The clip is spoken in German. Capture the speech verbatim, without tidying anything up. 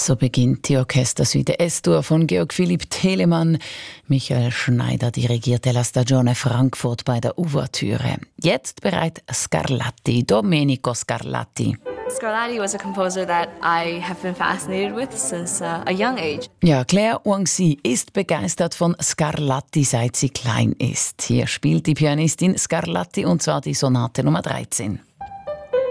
So beginnt die Orchestersuite S-Dur von Georg Philipp Telemann. Michael Schneider dirigierte La Stagione Frankfurt bei der Ouvertüre. Jetzt bereit Scarlatti, Domenico Scarlatti. Scarlatti was a composer that I have been fascinated with since uh, a young age. Ja, Claire Wangxi ist begeistert von Scarlatti, seit sie klein ist. Hier spielt die Pianistin Scarlatti, und zwar die Sonate Nummer dreizehn.